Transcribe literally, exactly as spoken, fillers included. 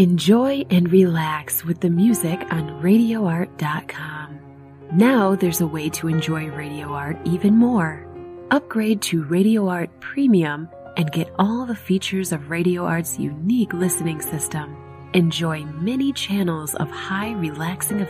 Enjoy and relax with the music on radio art dot com. Now there's a way to enjoy Radio Art even more. Upgrade to Radio Art Premium and get all the features of Radio Art's unique listening system. Enjoy many channels of high relaxing